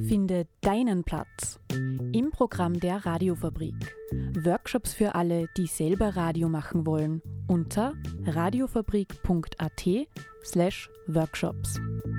Finde deinen Platz im Programm der Radiofabrik. Workshops für alle, die selber Radio machen wollen, unter radiofabrik.at/workshops.